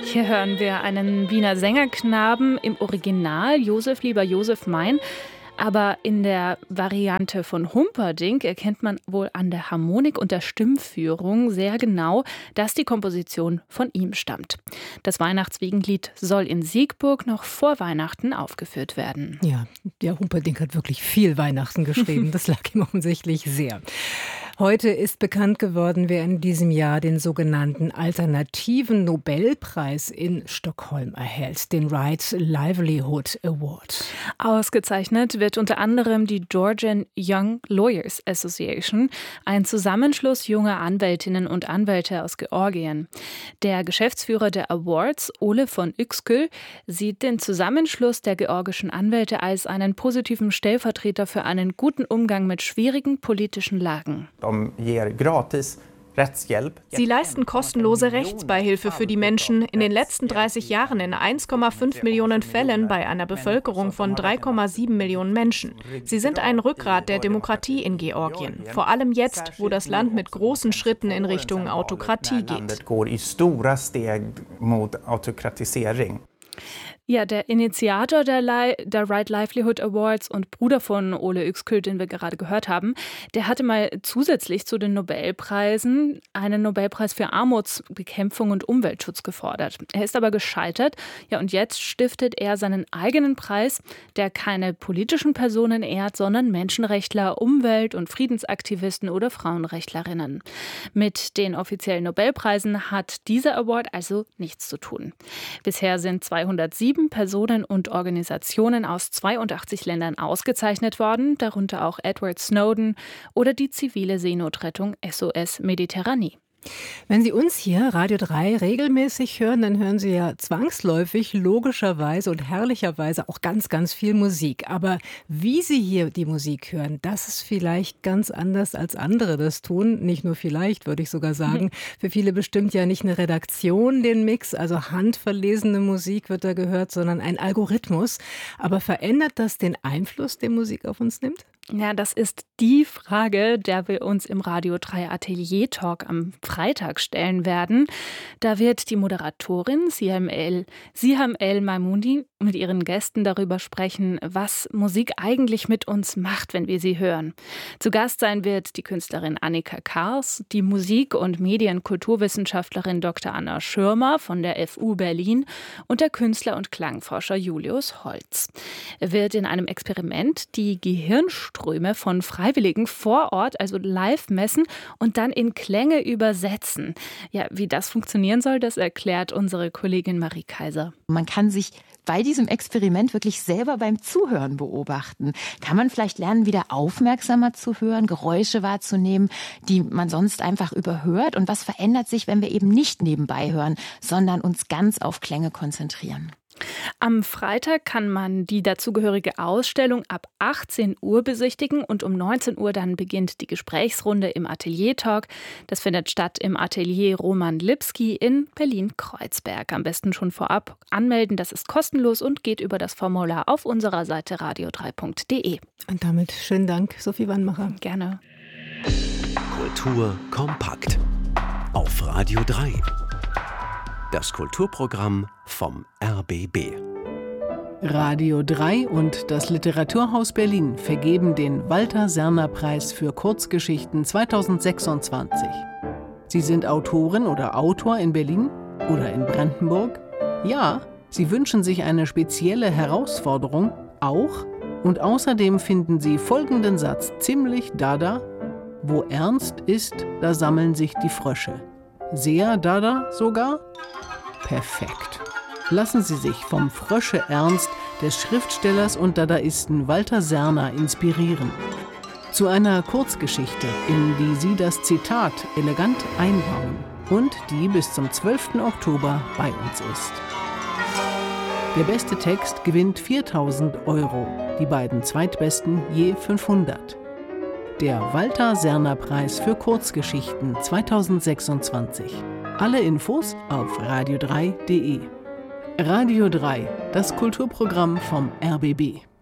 Hier hören wir einen Wiener Sängerknaben im Original, Josef lieber Josef mein. Aber in der Variante von Humperdinck erkennt man wohl an der Harmonik und der Stimmführung sehr genau, dass die Komposition von ihm stammt. Das Weihnachtswiegenlied soll in Siegburg noch vor Weihnachten aufgeführt werden. Ja, der Humperdinck hat wirklich viel Weihnachten geschrieben. Das lag ihm offensichtlich sehr. Heute ist bekannt geworden, wer in diesem Jahr den sogenannten Alternativen Nobelpreis in Stockholm erhält, den Right Livelihood Award. Ausgezeichnet wird unter anderem die Georgian Young Lawyers Association, ein Zusammenschluss junger Anwältinnen und Anwälte aus Georgien. Der Geschäftsführer der Awards, Ole von Yükskül, sieht den Zusammenschluss der georgischen Anwälte als einen positiven Stellvertreter für einen guten Umgang mit schwierigen politischen Lagen. Sie leisten kostenlose Rechtsbeihilfe für die Menschen. In den letzten 30 Jahren in 1,5 Millionen Fällen bei einer Bevölkerung von 3,7 Millionen Menschen. Sie sind ein Rückgrat der Demokratie in Georgien. Vor allem jetzt, wo das Land mit großen Schritten in Richtung Autokratie geht. Ja, der Initiator der Right Livelihood Awards und Bruder von Ole Yükskül, den wir gerade gehört haben, der hatte mal zusätzlich zu den Nobelpreisen einen Nobelpreis für Armutsbekämpfung und Umweltschutz gefordert. Er ist aber gescheitert. Ja, und jetzt stiftet er seinen eigenen Preis, der keine politischen Personen ehrt, sondern Menschenrechtler, Umwelt- und Friedensaktivisten oder Frauenrechtlerinnen. Mit den offiziellen Nobelpreisen hat dieser Award also nichts zu tun. Bisher sind 207 Personen und Organisationen aus 82 Ländern ausgezeichnet worden, darunter auch Edward Snowden oder die zivile Seenotrettung SOS Mediterranee. Wenn Sie uns hier, Radio 3, regelmäßig hören, dann hören Sie ja zwangsläufig, logischerweise und herrlicherweise auch ganz, ganz viel Musik. Aber wie Sie hier die Musik hören, das ist vielleicht ganz anders, als andere das tun. Nicht nur vielleicht, würde ich sogar sagen. Für viele bestimmt ja nicht eine Redaktion den Mix, also handverlesene Musik wird da gehört, sondern ein Algorithmus. Aber verändert das den Einfluss, den Musik auf uns nimmt? Ja, das ist die Frage, der wir uns im Radio 3 Atelier Talk am Freitag stellen werden. Da wird die Moderatorin Siham El Maimoudi mit ihren Gästen darüber sprechen, was Musik eigentlich mit uns macht, wenn wir sie hören. Zu Gast sein wird die Künstlerin Annika Kars, die Musik- und Medienkulturwissenschaftlerin Dr. Anna Schirmer von der FU Berlin und der Künstler und Klangforscher Julius Holz. Er wird in einem Experiment die Gehirnströme von Freiwilligen vor Ort, also live messen und dann in Klänge übersetzen. Ja, wie das funktionieren soll, das erklärt unsere Kollegin Marie Kaiser. Man kann sich bei diesem Experiment wirklich selber beim Zuhören beobachten. Kann man vielleicht lernen, wieder aufmerksamer zu hören, Geräusche wahrzunehmen, die man sonst einfach überhört? Und was verändert sich, wenn wir eben nicht nebenbei hören, sondern uns ganz auf Klänge konzentrieren? Am Freitag kann man die dazugehörige Ausstellung ab 18 Uhr besichtigen und um 19 Uhr dann beginnt die Gesprächsrunde im Atelier Talk. Das findet statt im Atelier Roman Lipski in Berlin-Kreuzberg. Am besten schon vorab anmelden, das ist kostenlos und geht über das Formular auf unserer Seite radio3.de. Und damit schönen Dank, Sophie Wannmacher. Gerne. Kultur kompakt auf Radio 3. Das Kulturprogramm vom RBB. Radio 3 und das Literaturhaus Berlin vergeben den Walter-Serner-Preis für Kurzgeschichten 2026. Sie sind Autorin oder Autor in Berlin oder in Brandenburg? Ja, Sie wünschen sich eine spezielle Herausforderung? Auch? Und außerdem finden Sie folgenden Satz ziemlich dada: Wo Ernst ist, da sammeln sich die Frösche. Sehr dada sogar? Perfekt. Lassen Sie sich vom Frösche-Ernst des Schriftstellers und Dadaisten Walter Serner inspirieren. Zu einer Kurzgeschichte, in die Sie das Zitat elegant einbauen und die bis zum 12. Oktober bei uns ist. Der beste Text gewinnt 4.000 €, die beiden zweitbesten je 500. Der Walter-Serner-Preis für Kurzgeschichten 2026. Alle Infos auf radio3.de. Radio 3, das Kulturprogramm vom RBB.